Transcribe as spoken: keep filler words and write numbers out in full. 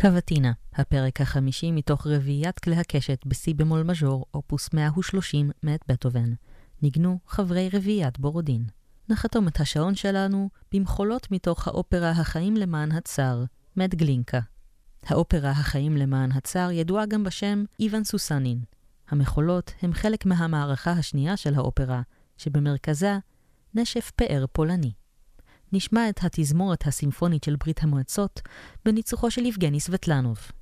קבטינה, הפרק החמישי מתוך רביעיית כלי הקשת בסי במול מז'ור, אופוס מאה ושלושים מאת בטהובן. ניגנו חברי רביעיית בורודין. נחתום את השעון שלנו במחולות מתוך האופרה החיים למען הצאר, מאת גלינקה. האופרה החיים למען הצאר ידועה גם בשם איוון סוסנין. המחולות הם חלק מהמערכה השנייה של האופרה, שבמרכזה נשף פאר פולני. נשמע את התזמורת הסימפונית של ברית המועצות בניצוחו של יבגני סבטלנוב.